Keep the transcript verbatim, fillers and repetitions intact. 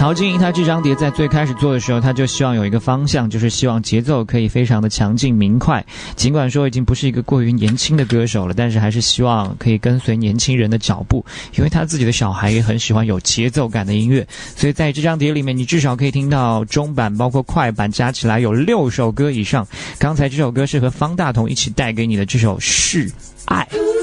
陶晶莹她这张碟在最开始做的时候，她就希望有一个方向，就是希望节奏可以非常的强劲明快。尽管说已经不是一个过于年轻的歌手了，但是还是希望可以跟随年轻人的脚步，因为他自己的小孩也很喜欢有节奏感的音乐。所以在这张碟里面，你至少可以听到中版包括快版加起来有六首歌以上。刚才这首歌是和方大同一起带给你的这首《是爱》。